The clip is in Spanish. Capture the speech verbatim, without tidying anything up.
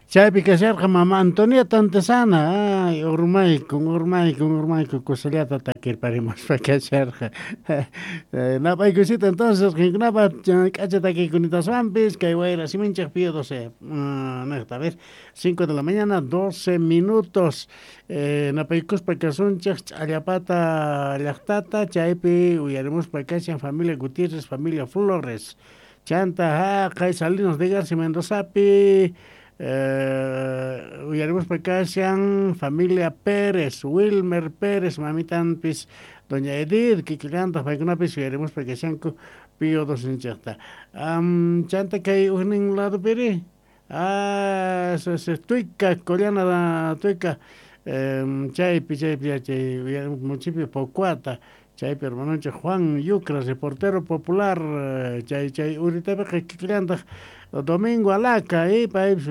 chaypi kasharqa mama Antonieta Antesana, ay, urmaykun, urmaykun, urmaykun, kusallata takirparimuspa kasharqa. Eh, napaykusita entonces, qinknapa k'acha takiykunitaswanpis, kay wayra siminchaq Pío doce, uh, naqta, a ver, cinco de la mañana, doce minutos, eh, napaykuspa kasunchaq ch'allapata llaqtata, chaypi uyarimuspa kashan familia Gutiérrez, familia Flores, chanta, ha, kay Salinas de García Mendozapi, eh, uyarimuspa kashan familia Pérez, Wilmer Pérez, mamitanpis, doña Edith, kikillantaq paykunapis uyarimuspa kashanku Pío doce chaqta. Um, chanta kay uhnin lado piri, ah, se, se tuica, collana tuica, um, chaypi, chaypi, chay, municipio Pocuata, chaypi hermanoncha Juan Yucras, reportero popular, chay, chay, uritapiqa kikillantaq Domingo Alaca, y pa